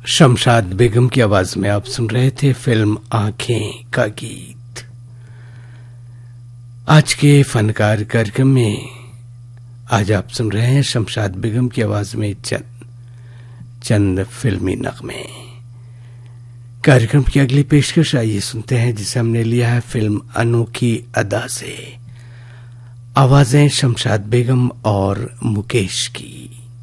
शमशाद बेगम की आवाज में आप सुन रहे थे फिल्म आंखें का गीत। आज के फनकार कार्यक्रम में आज आप सुन रहे हैं शमशाद बेगम की आवाज में चंद फिल्मी नगमे। कार्यक्रम की अगली पेशकश आइए सुनते हैं जिसे हमने लिया है फिल्म अनोखी अदा से। आवाजें शमशाद बेगम और मुकेश की।